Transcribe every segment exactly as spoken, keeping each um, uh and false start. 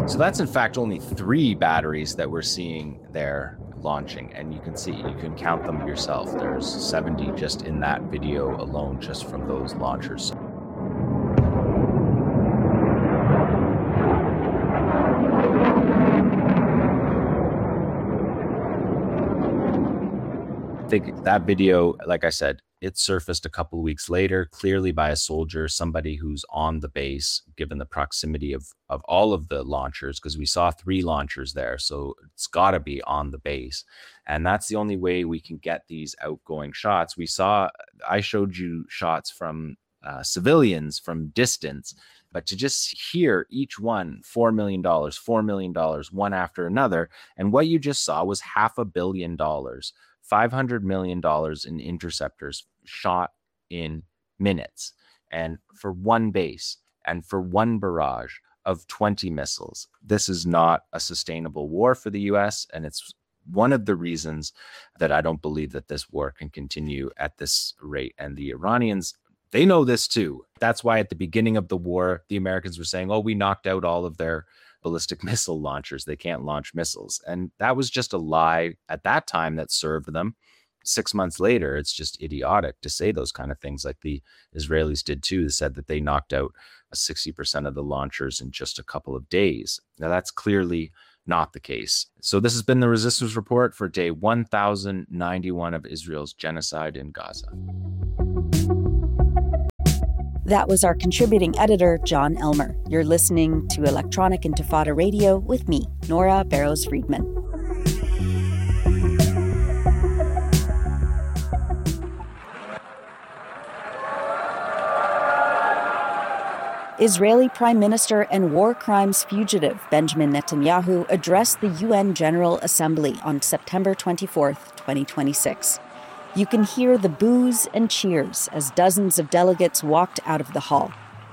So that's in fact only three batteries that we're seeing there launching, and you can see, you can count them yourself. There's seventy just in that video alone, just from those launchers. I think that video, like I said, it surfaced a couple of weeks later, clearly by a soldier, somebody who's on the base, given the proximity of, of all of the launchers, because we saw three launchers there. So it's got to be on the base. And that's the only way we can get these outgoing shots. We saw, I showed you shots from uh, civilians from distance, but to just hear each one, four million dollars, four million dollars, one after another. And what you just saw was half a billion dollars. five hundred million dollars in interceptors shot in minutes, and for one base and for one barrage of twenty missiles. This is not a sustainable war for the U S, and it's one of the reasons that I don't believe that this war can continue at this rate. And the Iranians, they know this too. That's why at the beginning of the war, the Americans were saying, oh, we knocked out all of their ballistic missile launchers. They can't launch missiles. And that was just a lie at that time that served them. Six months later, it's just idiotic to say those kind of things, like the Israelis did too. They said that they knocked out sixty percent of the launchers in just a couple of days. Now, that's clearly not the case. So this has been the Resistance Report for day one thousand ninety-one of Israel's genocide in Gaza. That was our contributing editor, John Elmer. You're listening to Electronic Intifada Radio with me, Nora Barrows-Friedman. Israeli Prime Minister and war crimes fugitive Benjamin Netanyahu addressed the U N General Assembly on September twenty-fourth, twenty twenty-six. You can hear the boos and cheers as dozens of delegates walked out of the hall.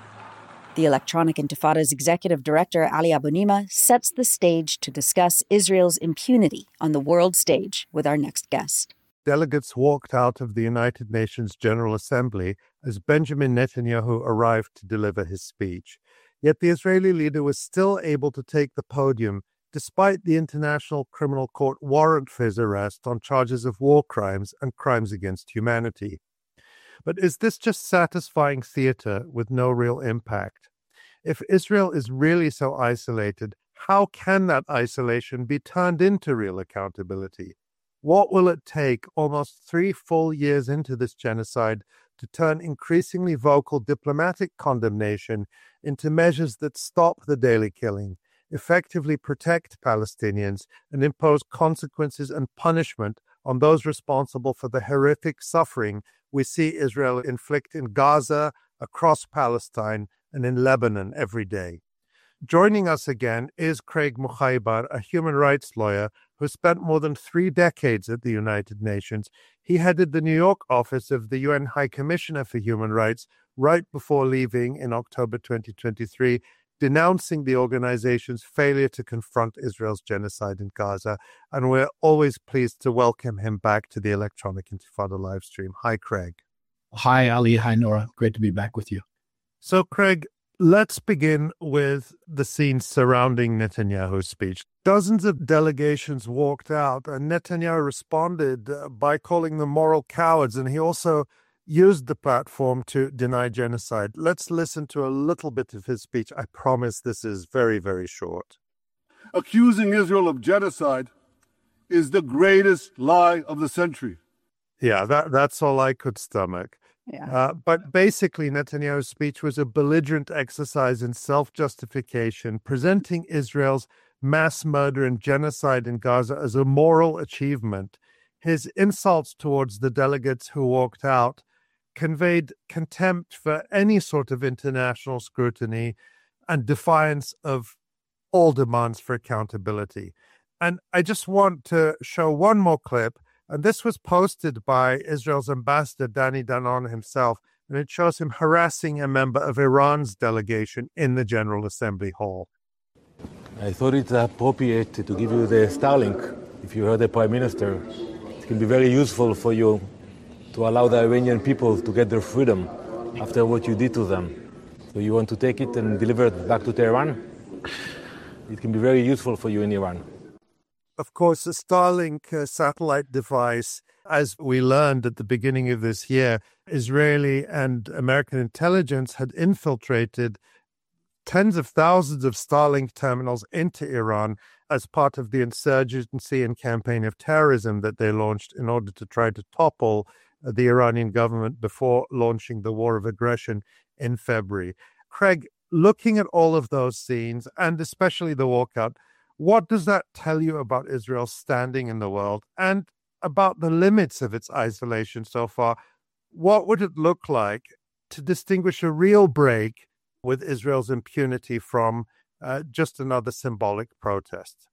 The Electronic Intifada's executive director, Ali Abunimah, sets the stage to discuss Israel's impunity on the world stage with our next guest. Delegates walked out of the United Nations General Assembly as Benjamin Netanyahu arrived to deliver his speech. Yet the Israeli leader was still able to take the podium despite the International Criminal Court warrant for his arrest on charges of war crimes and crimes against humanity. But is this just satisfying theater with no real impact? If Israel is really so isolated, how can that isolation be turned into real accountability? What will it take almost three full years into this genocide to turn increasingly vocal diplomatic condemnation into measures that stop the daily killing, effectively protect Palestinians, and impose consequences and punishment on those responsible for the horrific suffering we see Israel inflict in Gaza, across Palestine, and in Lebanon every day? Joining us again is Craig Mukhaibar, a human rights lawyer who spent more than three decades at the United Nations. He headed the New York office of the U N High Commissioner for Human Rights right before leaving in October twenty twenty-three, denouncing the organization's failure to confront Israel's genocide in Gaza. And we're always pleased to welcome him back to the Electronic Intifada live stream. Hi, Craig. Hi, Ali. Hi, Nora. Great to be back with you. So, Craig, let's begin with the scenes surrounding Netanyahu's speech. Dozens of delegations walked out, and Netanyahu responded uh, by calling them moral cowards, and he also used the platform to deny genocide. Let's listen to a little bit of his speech. I promise this is very, very short. Accusing Israel of genocide is the greatest lie of the century. Yeah, that, that's all I could stomach. Yeah. Uh, but basically, Netanyahu's speech was a belligerent exercise in self-justification, presenting Israel's mass murder and genocide in Gaza as a moral achievement. His insults towards the delegates who walked out conveyed contempt for any sort of international scrutiny and defiance of all demands for accountability. And I just want to show one more clip. And this was posted by Israel's ambassador, Danny Danon himself, and it shows him harassing a member of Iran's delegation in the General Assembly Hall. I thought it appropriate to give you the Starlink. If you heard the Prime Minister, it can be very useful for you to allow the Iranian people to get their freedom after what you did to them. So you want to take it and deliver it back to Tehran? it can be very useful for you in Iran. Of course, the Starlink uh, satellite device, as we learned at the beginning of this year, Israeli and American intelligence had infiltrated tens of thousands of Starlink terminals into Iran as part of the insurgency and campaign of terrorism that they launched in order to try to topple uh, the Iranian government before launching the war of aggression in February. Craig, looking at all of those scenes, and especially the walkout, what does that tell you about Israel's standing in the world and about the limits of its isolation so far? What would it look like to distinguish a real break with Israel's impunity from uh, just another symbolic protest?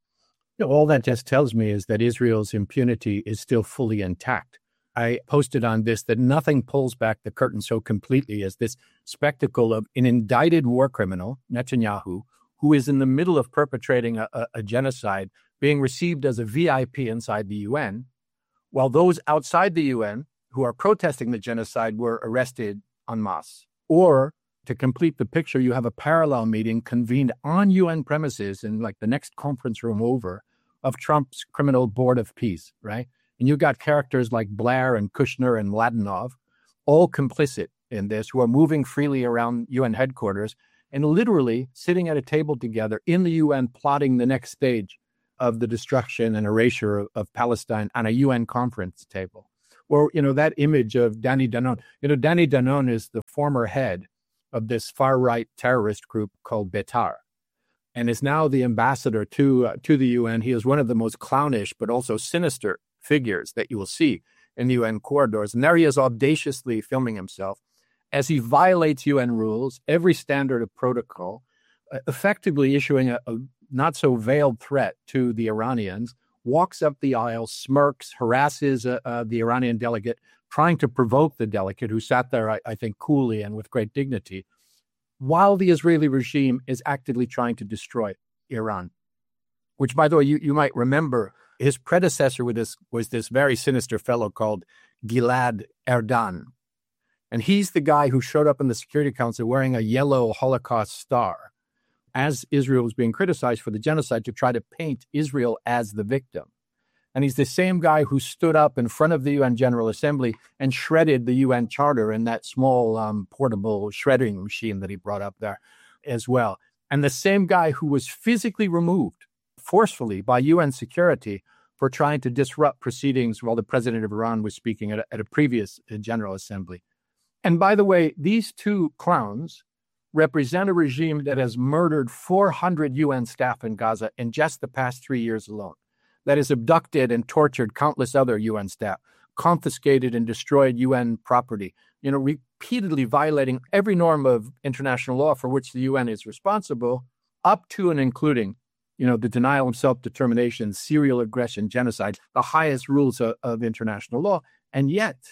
You know, all that just tells me is that Israel's impunity is still fully intact. I posted on this that nothing pulls back the curtain so completely as this spectacle of an indicted war criminal, Netanyahu, who is in the middle of perpetrating a, a, a genocide, being received as a V I P inside the U N, while those outside the U N who are protesting the genocide were arrested en masse. Or, to complete the picture, you have a parallel meeting convened on U N premises in like the next conference room over of Trump's Criminal Board of Peace, right? And you got characters like Blair and Kushner and Mladenov, all complicit in this, who are moving freely around U N headquarters and literally sitting at a table together in the U N plotting the next stage of the destruction and erasure of, of Palestine on a U N conference table. Or, you know, that image of Danny Danon. You know, Danny Danon is the former head of this far-right terrorist group called Betar, and is now the ambassador to uh, to the U N. He is one of the most clownish but also sinister figures that you will see in the U N corridors. And there he is audaciously filming himself as he violates U N rules, every standard of protocol, uh, effectively issuing a, a not-so-veiled threat to the Iranians, walks up the aisle, smirks, harasses uh, uh, the Iranian delegate, trying to provoke the delegate, who sat there, I, I think, coolly and with great dignity, while the Israeli regime is actively trying to destroy Iran. Which, by the way, you, you might remember, his predecessor with this was this very sinister fellow called Gilad Erdan. And he's the guy who showed up in the Security Council wearing a yellow Holocaust star as Israel was being criticized for the genocide to try to paint Israel as the victim. And he's the same guy who stood up in front of the U N General Assembly and shredded the U N Charter in that small um, portable shredding machine that he brought up there as well. And the same guy who was physically removed forcefully by U N security for trying to disrupt proceedings while the president of Iran was speaking at a, at a previous uh, General Assembly. And by the way, these two clowns represent a regime that has murdered four hundred U N staff in Gaza in just the past three years alone, that has abducted and tortured countless other U N staff, confiscated and destroyed U N property, you know, repeatedly violating every norm of international law for which the U N is responsible, up to and including, you know, the denial of self-determination, serial aggression, genocide, the highest rules of, of international law. And yet,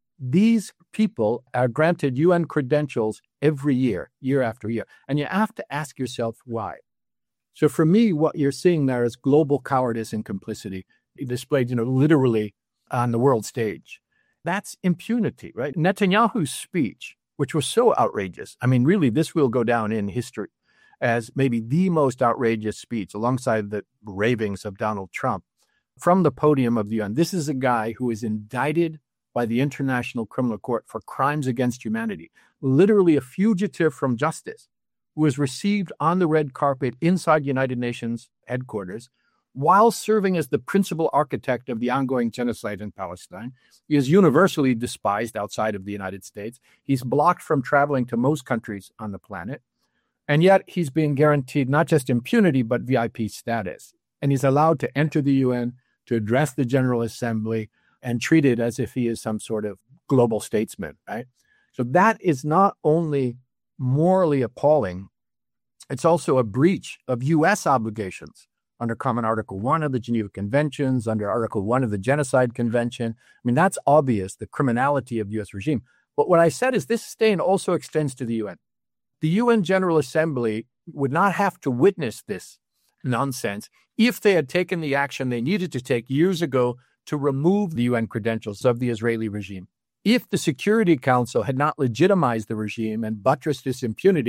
these people are granted U N credentials every year, year after year. And you have to ask yourself why. So for me, what you're seeing there is global cowardice and complicity displayed, you know, literally on the world stage. That's impunity, right? Netanyahu's speech, which was so outrageous. I mean, really, this will go down in history as maybe the most outrageous speech alongside the ravings of Donald Trump from the podium of the U N. This is a guy who is indicted by the International Criminal Court for crimes against humanity, literally a fugitive from justice, who was received on the red carpet inside United Nations headquarters while serving as the principal architect of the ongoing genocide in Palestine. He is universally despised outside of the United States. He's blocked from traveling to most countries on the planet. And yet he's being guaranteed not just impunity, but V I P status. And he's allowed to enter the U N, to address the General Assembly, and treated as if he is some sort of global statesman, right? So that is not only morally appalling, it's also a breach of U S obligations under Common Article one of the Geneva Conventions, under Article one of the Genocide Convention. I mean, that's obvious, the criminality of the U S regime. But what I said is this stain also extends to the U N. The U N General Assembly would not have to witness this nonsense if they had taken the action they needed to take years ago to remove the U N credentials of the Israeli regime. If the Security Council had not legitimized the regime and buttressed its impunity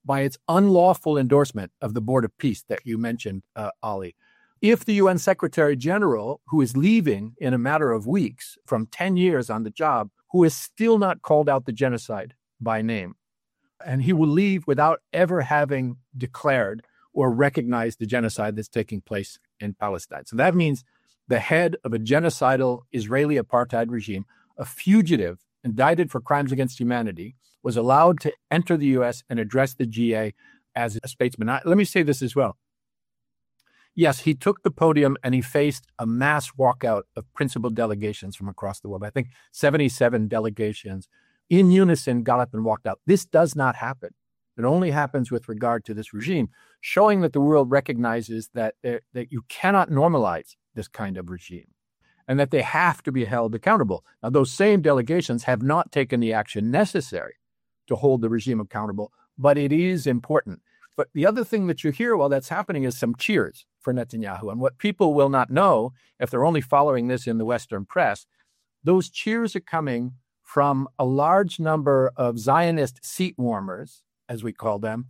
by its unlawful endorsement of the Board of Peace that you mentioned, uh, Ali. If the U N Secretary General, who is leaving in a matter of weeks from ten years on the job, who has still not called out the genocide by name, and he will leave without ever having declared or recognized the genocide that's taking place in Palestine. So that means the head of a genocidal Israeli apartheid regime, a fugitive indicted for crimes against humanity, was allowed to enter the U S and address the G A as a statesman. Now, let me say this as well. Yes, he took the podium and he faced a mass walkout of principal delegations from across the world. I think seventy-seven delegations in unison got up and walked out. This does not happen. It only happens with regard to this regime, showing that the world recognizes that, uh, that you cannot normalize this kind of regime and that they have to be held accountable. Now, those same delegations have not taken the action necessary to hold the regime accountable, but it is important. But the other thing that you hear while that's happening is some cheers for Netanyahu. And what people will not know, if they're only following this in the Western press, those cheers are coming from a large number of Zionist seat warmers, as we call them,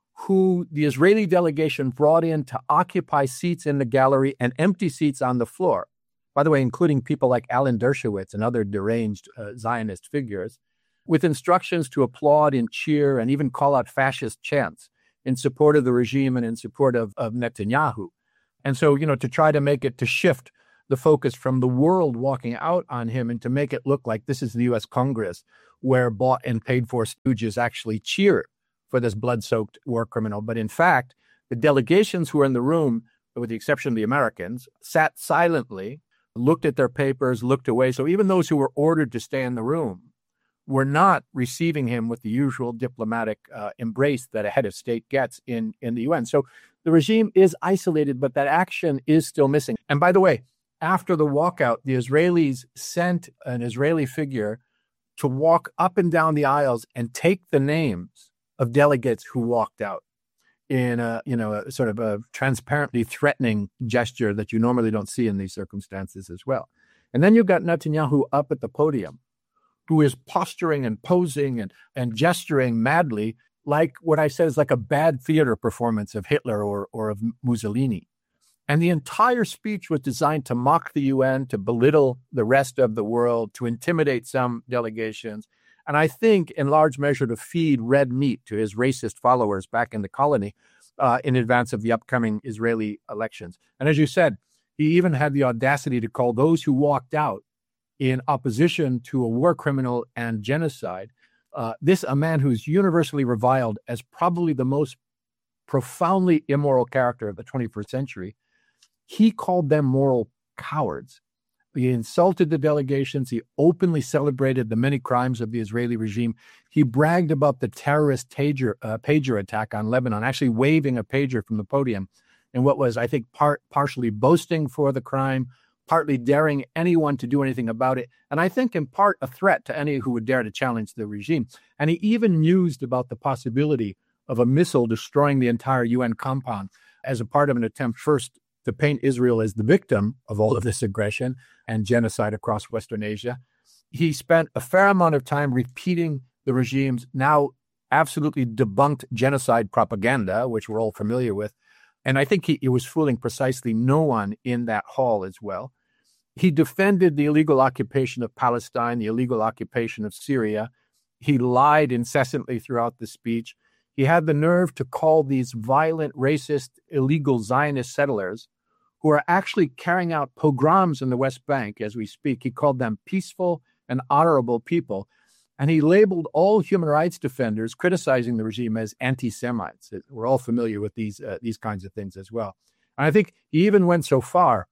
who the Israeli delegation brought in to occupy seats in the gallery and empty seats on the floor. By the way, including people like Alan Dershowitz and other deranged uh, Zionist figures, with instructions to applaud and cheer and even call out fascist chants in support of the regime and in support of, of Netanyahu. And so, you know, to try to make it, to shift the focus from the world walking out on him and to make it look like this is the U S Congress where bought and paid for stooges actually cheer for this blood-soaked war criminal. But in fact, the delegations who were in the room, with the exception of the Americans, sat silently, looked at their papers, looked away. So even those who were ordered to stay in the room were not receiving him with the usual diplomatic uh, embrace that a head of state gets in, in the U N. So the regime is isolated, but that action is still missing. And by the way, after the walkout, the Israelis sent an Israeli figure to walk up and down the aisles and take the names of delegates who walked out in a, you know, a sort of a transparently threatening gesture that you normally don't see in these circumstances as well. And then you've got Netanyahu up at the podium, who is posturing and posing and, and gesturing madly like what I said is like a bad theater performance of Hitler or, or of Mussolini. And the entire speech was designed to mock the U N, to belittle the rest of the world, to intimidate some delegations, and I think in large measure to feed red meat to his racist followers back in the colony uh, in advance of the upcoming Israeli elections. And as you said, he even had the audacity to call those who walked out in opposition to a war criminal and genocide, uh, this a man who's universally reviled as probably the most profoundly immoral character of the twenty-first century. He called them moral cowards. He insulted the delegations. He openly celebrated the many crimes of the Israeli regime. He bragged about the terrorist pager, uh, pager attack on Lebanon, actually waving a pager from the podium in what was, I think, part partially boasting for the crime, partly daring anyone to do anything about it, and I think in part a threat to any who would dare to challenge the regime. And he even mused about the possibility of a missile destroying the entire U N compound as a part of an attempt first to paint Israel as the victim of all of this aggression and genocide across Western Asia. He spent a fair amount of time repeating the regime's now absolutely debunked genocide propaganda, which we're all familiar with. And I think he, he was fooling precisely no one in that hall as well. He defended the illegal occupation of Palestine, the illegal occupation of Syria. He lied incessantly throughout the speech. He had the nerve to call these violent, racist, illegal Zionist settlers who are actually carrying out pogroms in the West Bank as we speak. He called them peaceful and honorable people. And he labeled all human rights defenders criticizing the regime as anti-Semites. We're all familiar with these uh, these kinds of things as well. And I think he even went so far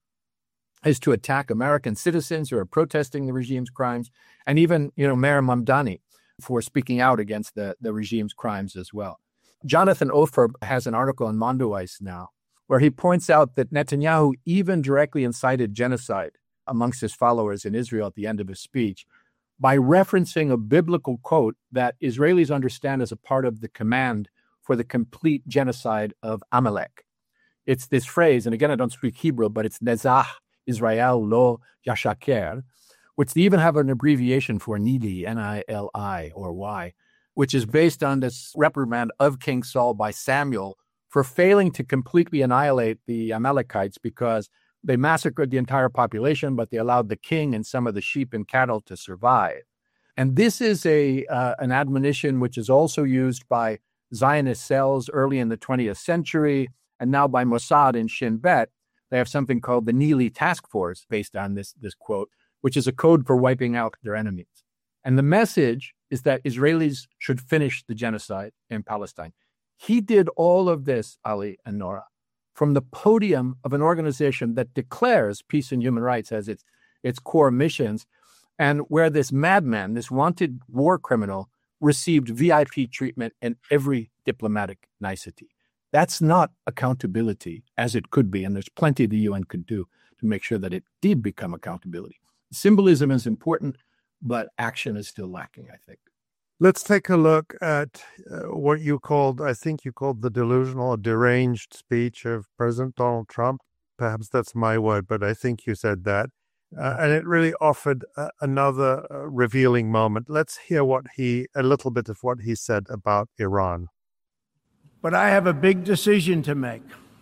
as to attack American citizens who are protesting the regime's crimes, and even, you know, Mayor Mamdani for speaking out against the, the regime's crimes as well. Jonathan Ofer has an article in Mondoweiss now where he points out that Netanyahu even directly incited genocide amongst his followers in Israel at the end of his speech by referencing a biblical quote that Israelis understand as a part of the command for the complete genocide of Amalek. It's this phrase, and again, I don't speak Hebrew, but it's Nezah Israel lo yashaker, which they even have an abbreviation for Nili, N I L I, or Y. which is based on this reprimand of King Saul by Samuel for failing to completely annihilate the Amalekites because they massacred the entire population, but they allowed the king and some of the sheep and cattle to survive. And this is a uh, an admonition which is also used by Zionist cells early in the twentieth century, and now by Mossad and Shin Bet. They have something called the Neely Task Force based on this, this quote, which is a code for wiping out their enemies. And the message is that Israelis should finish the genocide in Palestine. He did all of this, Ali and Nora, from the podium of an organization that declares peace and human rights as its, its core missions, and where this madman, this wanted war criminal, received V I P treatment and every diplomatic nicety. That's not accountability as it could be, and there's plenty the U N could do to make sure that it did become accountability. Symbolism is important, but action is still lacking, I think. Let's take a look at uh, what you called, I think you called the delusional or deranged speech of President Donald Trump. Perhaps that's my word, but I think you said that. Uh, and it really offered uh, another uh, revealing moment. Let's hear what he, a little bit of what he said about Iran. But I have a big decision to make.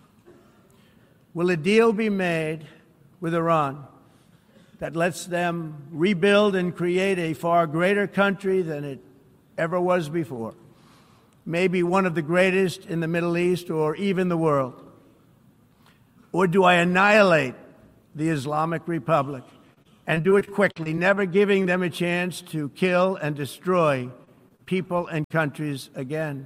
Will a deal be made with Iran that lets them rebuild and create a far greater country than it ever was before? Maybe one of the greatest in the Middle East or even the world? Or do I annihilate the Islamic Republic and do it quickly, never giving them a chance to kill and destroy people and countries again?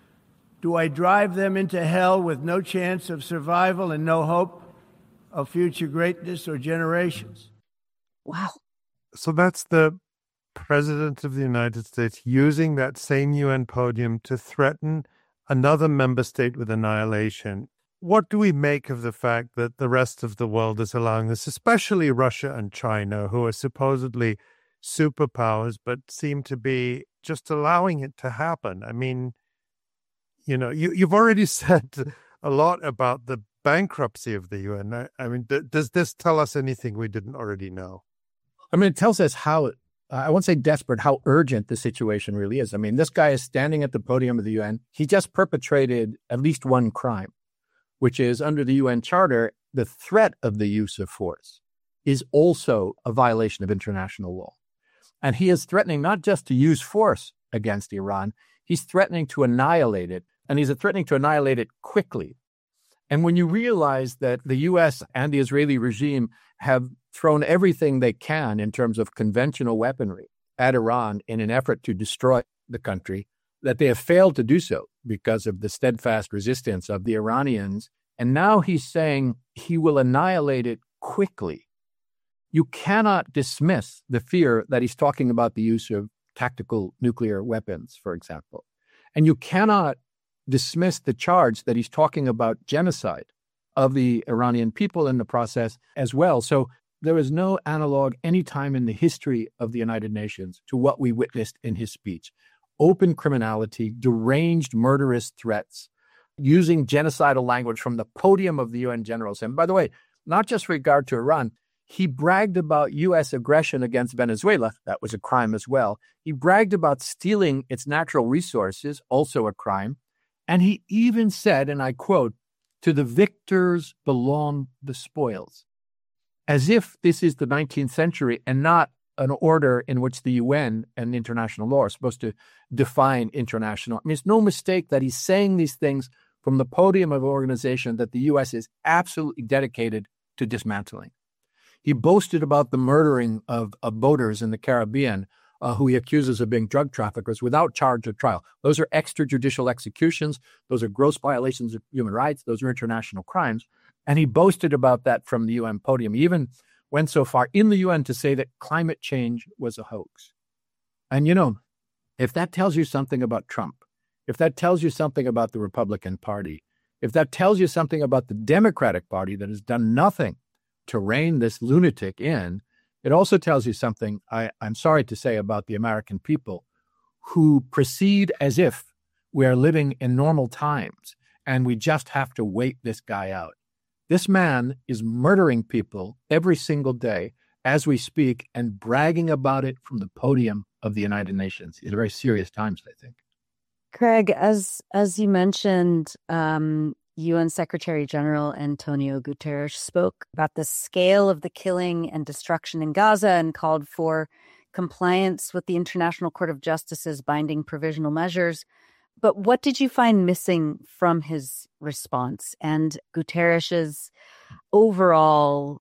Do I drive them into hell with no chance of survival and no hope of future greatness or generations? Wow. So that's the President of the United States using that same U N podium to threaten another member state with annihilation. What do we make of the fact that the rest of the world is allowing this, especially Russia and China, who are supposedly superpowers, but seem to be just allowing it to happen? I mean, you know, you, you've already said a lot about the bankruptcy of the U N. I, I mean, th- does this tell us anything we didn't already know? I mean, it tells us how, uh, I won't say desperate, how urgent the situation really is. I mean, this guy is standing at the podium of the U N. He just perpetrated at least one crime, which is under the U N Charter, the threat of the use of force is also a violation of international law. And he is threatening not just to use force against Iran, he's threatening to annihilate it, and he's threatening to annihilate it quickly. And when you realize that the U S and the Israeli regime have thrown everything they can in terms of conventional weaponry at Iran in an effort to destroy the country, that they have failed to do so because of the steadfast resistance of the Iranians. And now he's saying he will annihilate it quickly. You cannot dismiss the fear that he's talking about the use of tactical nuclear weapons, for example. And you cannot dismiss the charge that he's talking about genocide of the Iranian people in the process as well. So there is no analog any time in the history of the United Nations to what we witnessed in his speech. Open criminality, deranged murderous threats, using genocidal language from the podium of the U N General Assembly. By the way, not just with regard to Iran, he bragged about U S aggression against Venezuela. That was a crime as well. He bragged about stealing its natural resources, also a crime. And he even said, and I quote, "To the victors belong the spoils," as if this is the nineteenth century and not an order in which the U N and international law are supposed to define international. I mean, it's no mistake that he's saying these things from the podium of an organization that the U S is absolutely dedicated to dismantling. He boasted about the murdering of, of boaters in the Caribbean uh, who he accuses of being drug traffickers without charge or trial. Those are extrajudicial executions. Those are gross violations of human rights. Those are international crimes. And he boasted about that from the U N podium. He even went so far in the U N to say that climate change was a hoax. And, you know, if that tells you something about Trump, if that tells you something about the Republican Party, if that tells you something about the Democratic Party that has done nothing to rein this lunatic in, it also tells you something, I, I'm sorry to say, about the American people who proceed as if we are living in normal times and we just have to wait this guy out. This man is murdering people every single day as we speak and bragging about it from the podium of the United Nations. It's very serious times, I think. Craig, as as you mentioned, um, U N Secretary General Antonio Guterres spoke about the scale of the killing and destruction in Gaza and called for compliance with the International Court of Justice's binding provisional measures. But what did you find missing from his response and Guterres's overall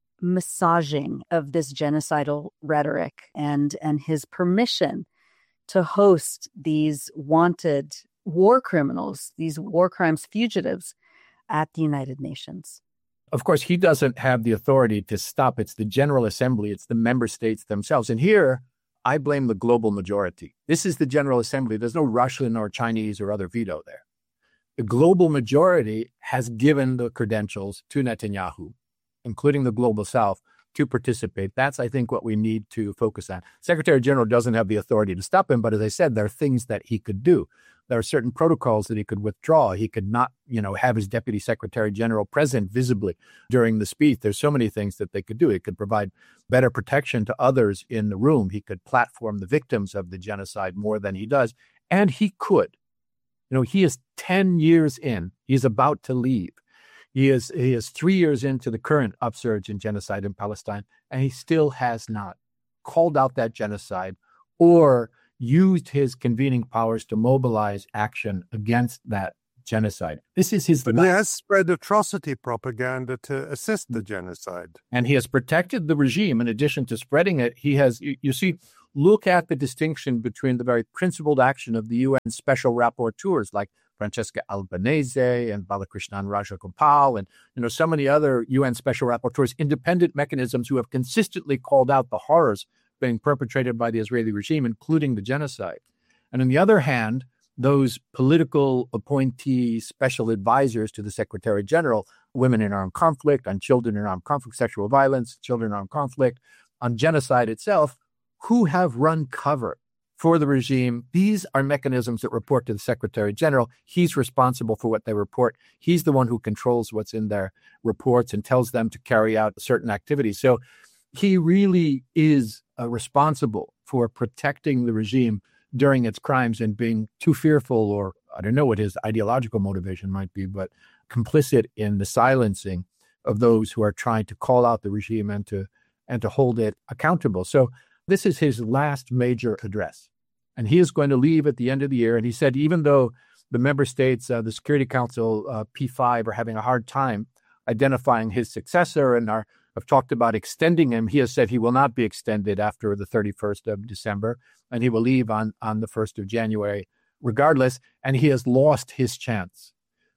massaging of this genocidal rhetoric and, and his permission to host these wanted war criminals, these war crimes fugitives at the United Nations? Of course, he doesn't have the authority to stop. It's the General Assembly. It's the member states themselves. And here, I blame the global majority. This is the General Assembly. There's no Russian or Chinese or other veto there. The global majority has given the credentials to Netanyahu, including the Global South, to participate. That's, I think, what we need to focus on. Secretary General doesn't have the authority to stop him, but as I said, there are things that he could do. There are certain protocols that he could withdraw. He could not, you know, have his Deputy Secretary General present visibly during the speech. There's so many things that they could do. He could provide better protection to others in the room. He could platform the victims of the genocide more than he does. And he could. You know, he is ten years in. He's about to leave. He is he is three years into the current upsurge in genocide in Palestine, and he still has not called out that genocide or used his convening powers to mobilize action against that genocide. This is his... But he has spread atrocity propaganda to assist the genocide. And he has protected the regime. In addition to spreading it, he has, you, you see, look at the distinction between the very principled action of the U N special rapporteurs like Francesca Albanese and Balakrishnan Rajagopal and, you know, so many other U N special rapporteurs, independent mechanisms who have consistently called out the horrors being perpetrated by the Israeli regime, including the genocide. And on the other hand, those political appointee special advisors to the Secretary General, women in armed conflict, on children in armed conflict, sexual violence, children in armed conflict, on genocide itself, who have run cover for the regime. These are mechanisms that report to the Secretary General. He's responsible for what they report. He's the one who controls what's in their reports and tells them to carry out certain activities. So he really is uh, responsible for protecting the regime during its crimes and being too fearful, or I don't know what his ideological motivation might be, but complicit in the silencing of those who are trying to call out the regime and to and to hold it accountable. So this is his last major address, and he is going to leave at the end of the year. And he said, even though the member states, uh, the Security Council, uh, P five, are having a hard time identifying his successor and are have talked about extending him, he has said he will not be extended after the thirty-first of December, and he will leave on, on the first of January regardless. And he has lost his chance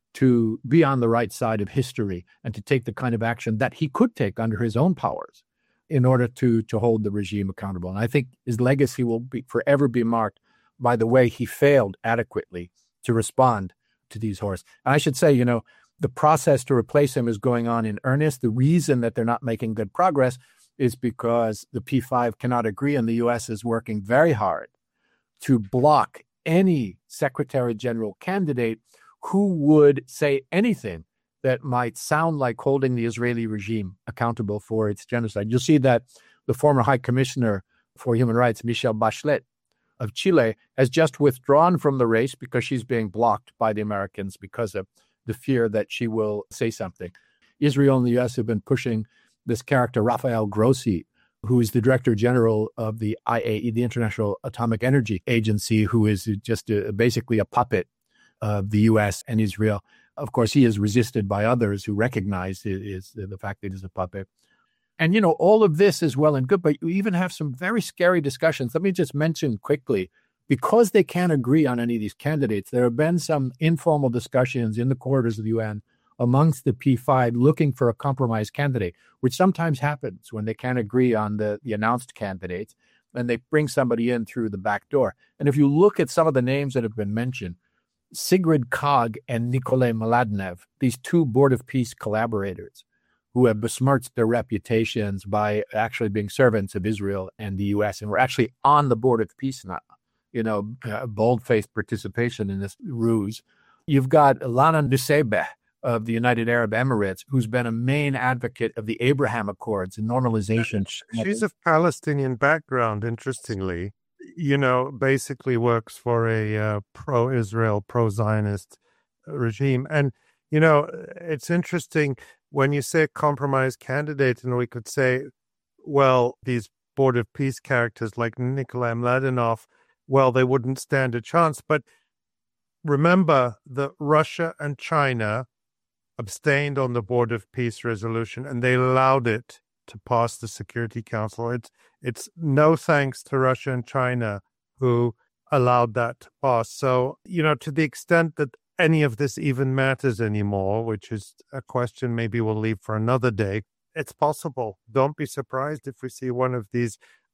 to be on the right side of history and to take the kind of action that he could take under his own powers in order to to hold the regime accountable. And I think his legacy will be forever be marked by the way he failed adequately to respond to these horrors. And I should say, you know, the process to replace him is going on in earnest. The reason that they're not making good progress is because the P five cannot agree, and the U S is working very hard to block any Secretary General candidate who would say anything that might sound like holding the Israeli regime accountable for its genocide. You'll see that the former High Commissioner for Human Rights, Michelle Bachelet of Chile, has just withdrawn from the race because she's being blocked by the Americans because of the fear that she will say something. Israel and the U S have been pushing this character, Rafael Grossi, who is the Director General of the I A E, the International Atomic Energy Agency, who is just a, basically a puppet of the U S and Israel. Of course, he is resisted by others who recognize his, the fact that he's a puppet. And, you know, all of this is well and good, but you even have some very scary discussions. Let me just mention quickly, because they can't agree on any of these candidates, there have been some informal discussions in the corridors of the U N amongst the P five looking for a compromise candidate, which sometimes happens when they can't agree on the, the announced candidates, and they bring somebody in through the back door. And if you look at some of the names that have been mentioned, Sigrid Kaag and Nikolai Mladinov, these two Board of Peace collaborators who have besmirched their reputations by actually being servants of Israel and the U S, and were actually on the Board of Peace now. You know, uh, bold-faced participation in this ruse. You've got Lana Nuseibeh of the United Arab Emirates, who's been a main advocate of the Abraham Accords and normalization. She's of Palestinian background, interestingly. you know, basically works for a uh, pro-Israel, pro-Zionist regime. And, you know, it's interesting when you say compromise candidate, and we could say, well, these Board of Peace characters like Nikolai Mladenov, well, they wouldn't stand a chance. But remember that Russia and China abstained on the Board of Peace resolution, and they allowed it to pass the Security Council. It's, it's no thanks to Russia and China who allowed that to pass. So, you know, to the extent that any of this even matters anymore, which is a question maybe we'll leave for another day, it's possible. Don't be surprised if we see one of these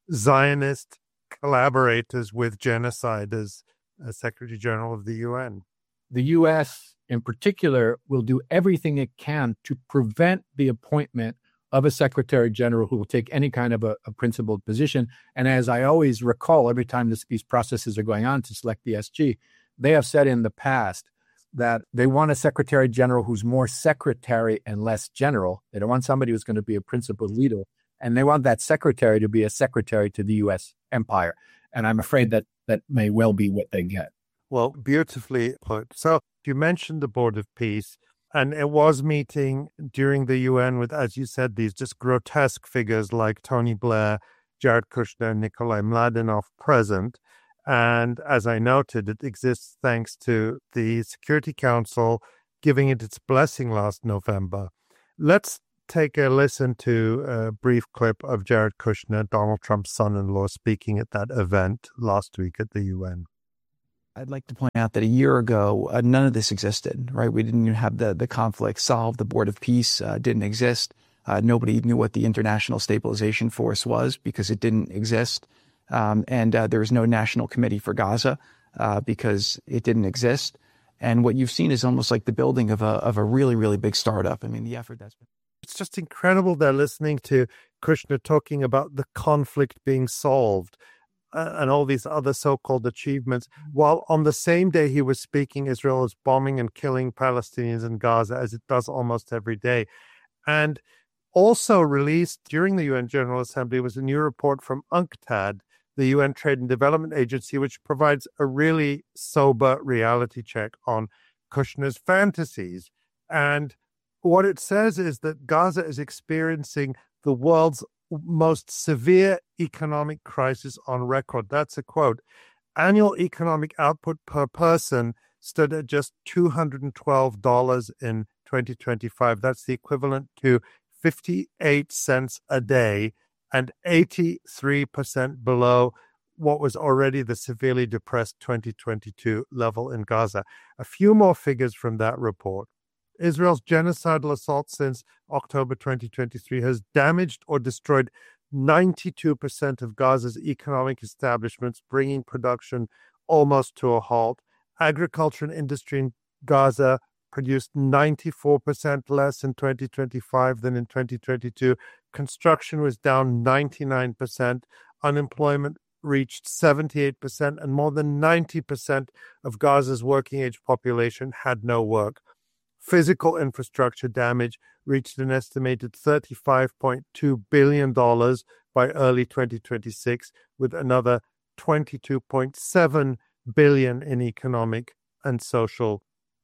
Zionist collaborators with genocide as, as Secretary General of the U N. The U S in particular will do everything it can to prevent the appointment of a Secretary General who will take any kind of a, a principled position. And as I always recall, every time this, these processes are going on to select the S G, they have said in the past that they want a Secretary General who's more secretary and less general. They don't want somebody who's going to be a principled leader. And they want that secretary to be a secretary to the U S empire. And I'm afraid that that may well be what they get. Well, beautifully put. So you mentioned the Board of Peace, and it was meeting during the U N with, as you said, these just grotesque figures like Tony Blair, Jared Kushner, Nikolai Mladenov present. And as I noted, it exists thanks to the Security Council giving it its blessing last November. Let's take a listen to a brief clip of Jared Kushner, Donald Trump's son-in-law, speaking at that event last week at the U N. I'd like to point out that a year ago, uh, none of this existed, right? We didn't even have the, the conflict solved. The Board of Peace uh, didn't exist. Uh, nobody knew what the International Stabilization Force was because it didn't exist. Um, and uh, there was no National Committee for Gaza uh, because it didn't exist. And what you've seen is almost like the building of a of a really, really big startup. I mean, the effort that's been... It's just incredible they're listening to Kushner talking about the conflict being solved uh, and all these other so-called achievements, while on the same day he was speaking, Israel is bombing and killing Palestinians in Gaza, as it does almost every day. And also released during the U N General Assembly was a new report from UNCTAD, the U N Trade and Development Agency, which provides a really sober reality check on Kushner's fantasies. And what it says is that Gaza is experiencing the world's most severe economic crisis on record. That's a quote. Annual economic output per person stood at just two hundred twelve dollars in twenty twenty-five. That's the equivalent to fifty-eight cents a day and eighty-three percent below what was already the severely depressed twenty twenty-two level in Gaza. A few more figures from that report. Israel's genocidal assault since October twenty twenty-three has damaged or destroyed ninety-two percent of Gaza's economic establishments, bringing production almost to a halt. Agriculture and industry in Gaza produced ninety-four percent less in twenty twenty-five than in twenty twenty-two. Construction was down ninety-nine percent. Unemployment reached seventy-eight percent, and more than ninety percent of Gaza's working-age population had no work. Physical infrastructure damage reached an estimated thirty-five point two billion dollars by early twenty twenty-six, with another twenty-two point seven billion dollars in economic and social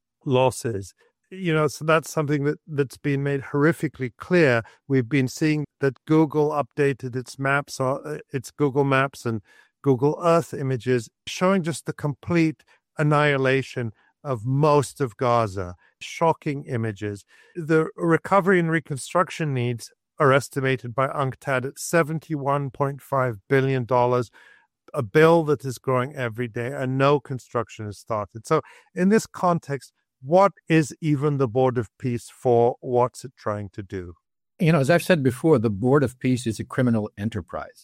losses. You know, so that's something that, that's been made horrifically clear. We've been seeing that Google updated its maps, or its Google Maps and Google Earth images, showing just the complete annihilation of most of Gaza. Shocking images. The recovery and reconstruction needs are estimated by UNCTAD at seventy-one point five billion dollars, a bill that is growing every day, and no construction has started. So in this context, what is even the Board of Peace for? What's it trying to do? You know, as I've said before, the Board of Peace is a criminal enterprise.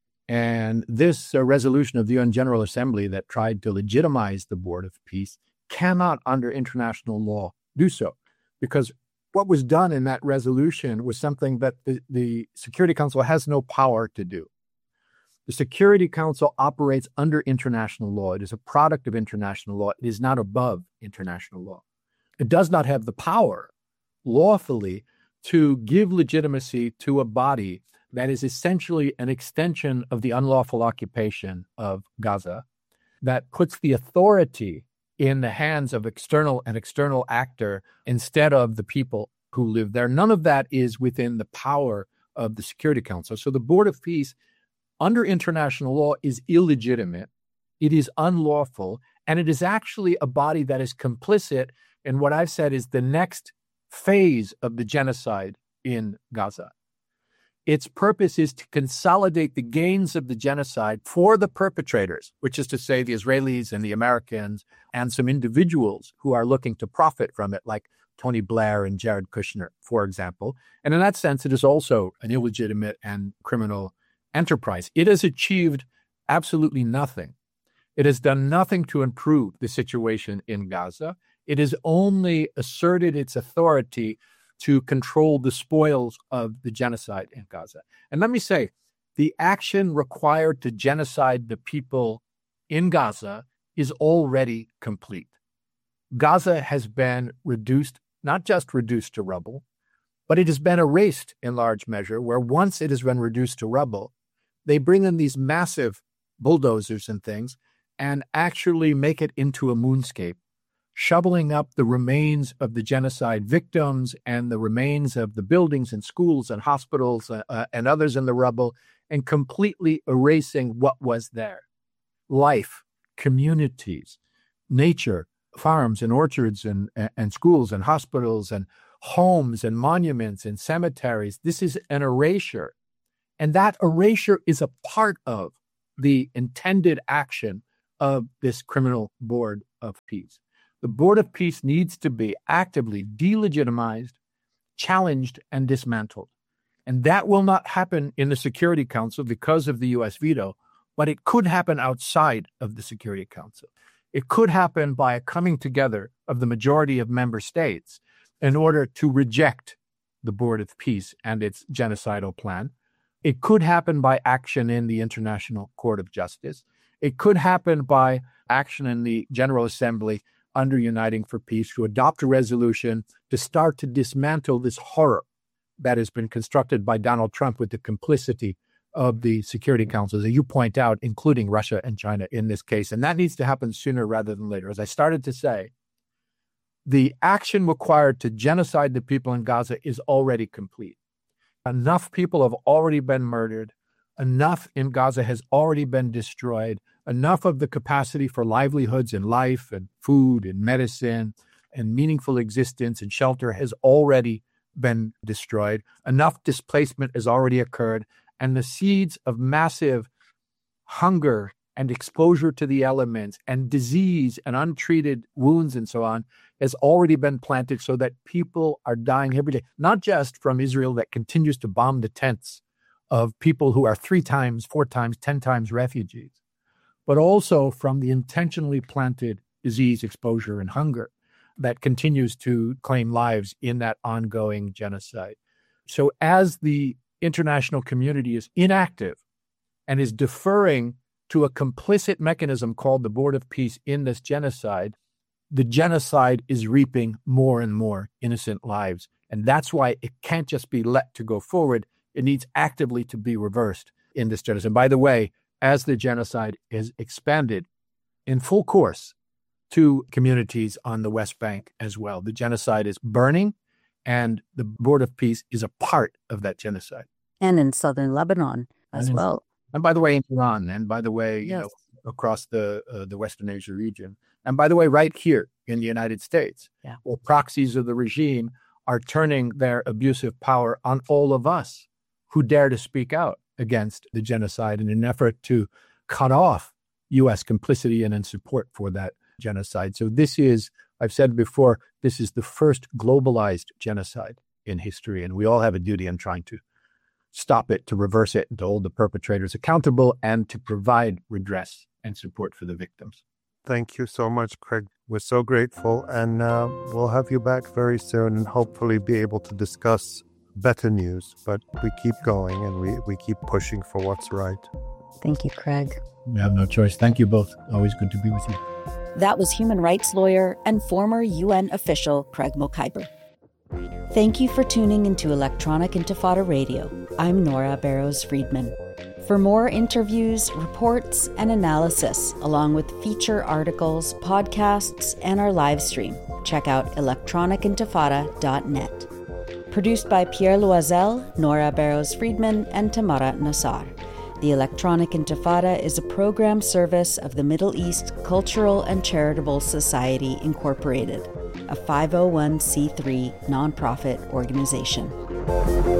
And this uh, resolution of the U N General Assembly that tried to legitimize the Board of Peace cannot, under international law, do so, because what was done in that resolution was something that the, the Security Council has no power to do. The Security Council operates under international law. It is a product of international law. It is not above international law. It does not have the power lawfully to give legitimacy to a body that is essentially an extension of the unlawful occupation of Gaza, that puts the authority in the hands of external an external actor instead of the people who live there. None of that is within the power of the Security Council. So the Board of Peace, under international law, is illegitimate. It is unlawful, and it is actually a body that is complicit in what I've said is the next phase of the genocide in Gaza. Its purpose is to consolidate the gains of the genocide for the perpetrators, which is to say the Israelis and the Americans and some individuals who are looking to profit from it, like Tony Blair and Jared Kushner, for example. And in that sense, it is also an illegitimate and criminal enterprise. It has achieved absolutely nothing. It has done nothing to improve the situation in Gaza. It has only asserted its authority to control the spoils of the genocide in Gaza. And let me say, the action required to genocide the people in Gaza is already complete. Gaza has been reduced, not just reduced to rubble, but it has been erased in large measure, where once it has been reduced to rubble, they bring in these massive bulldozers and things and actually make it into a moonscape, shoveling up the remains of the genocide victims and the remains of the buildings and schools and hospitals uh, uh, and others in the rubble, and completely erasing what was there. Life, communities, nature, farms and orchards and, and schools and hospitals and homes and monuments and cemeteries. This is an erasure. And that erasure is a part of the intended action of this criminal Board of Peace. The Board of Peace needs to be actively delegitimized, challenged, and dismantled. And that will not happen in the Security Council because of the U S veto, but it could happen outside of the Security Council. It could happen by a coming together of the majority of member states in order to reject the Board of Peace and its genocidal plan. It could happen by action in the International Court of Justice. It could happen by action in the General Assembly under Uniting for Peace to adopt a resolution to start to dismantle this horror that has been constructed by Donald Trump with the complicity of the Security Council, as you point out, including Russia and China in this case. And that needs to happen sooner rather than later. As I started to say, the action required to genocide the people in Gaza is already complete. Enough people have already been murdered. Enough in Gaza has already been destroyed. Enough of the capacity for livelihoods and life and food and medicine and meaningful existence and shelter has already been destroyed. Enough displacement has already occurred. And the seeds of massive hunger and exposure to the elements and disease and untreated wounds and so on has already been planted so that people are dying every day, not just from Israel that continues to bomb the tents of people who are three times, four times, ten times refugees, but also from the intentionally planted disease, exposure, and hunger that continues to claim lives in that ongoing genocide. So as the international community is inactive and is deferring to a complicit mechanism called the Board of Peace in this genocide, the genocide is reaping more and more innocent lives. And that's why it can't just be let to go forward. It needs actively to be reversed in this genocide. And by the way, as the genocide is expanded in full course to communities on the West Bank as well, the genocide is burning, and the Board of Peace is a part of that genocide. And in southern Lebanon as and in, well. And by the way, in Iran, and by the way, yes. you know, across the uh, the Western Asia region. And by the way, right here in the United States, yeah. where proxies of the regime are turning their abusive power on all of us who dare to speak out against the genocide in an effort to cut off U S complicity and in support for that genocide. So this is, I've said before, this is the first globalized genocide in history, and we all have a duty in trying to stop it, to reverse it, and to hold the perpetrators accountable, and to provide redress and support for the victims. Thank you so much, Craig. We're so grateful, and uh, we'll have you back very soon and hopefully be able to discuss better news. But we keep going and we, we keep pushing for what's right. Thank you, Craig. We have no choice. Thank you both. Always good to be with you. That was human rights lawyer and former U N official Craig Mokhiber. Thank you for tuning into Electronic Intifada Radio. I'm Nora Barrows-Friedman. For more interviews, reports, and analysis, along with feature articles, podcasts, and our live stream, check out electronic intifada dot net. Produced by Pierre Loisel, Nora Barrows-Friedman, and Tamara Nassar. The Electronic Intifada is a program service of the Middle East Cultural and Charitable Society, Incorporated, a five oh one c three nonprofit organization.